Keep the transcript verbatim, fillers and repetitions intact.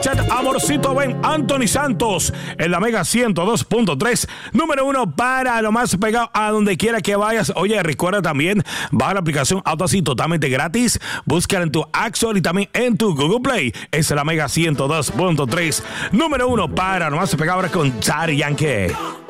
Chat Amorcito ven Anthony Santos en la Mega ciento dos punto tres, número uno para lo más pegado a donde quiera que vayas. Oye, recuerda también baja la aplicación Autoasí totalmente gratis, búscala en tu App Store y también en tu Google Play. Es la Mega ciento dos punto tres, número uno para lo más pegado ahora con Daddy Yankee.